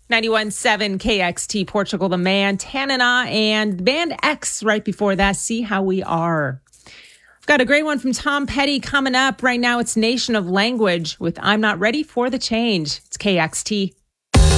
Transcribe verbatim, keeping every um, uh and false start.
ninety-one point seven K X T, Portugal the Man, Tanana, and Band X right before that. See How We Are. Got a great one from Tom Petty coming up. Right now, it's Nation of Language with I'm Not Ready for the Change. It's K X T.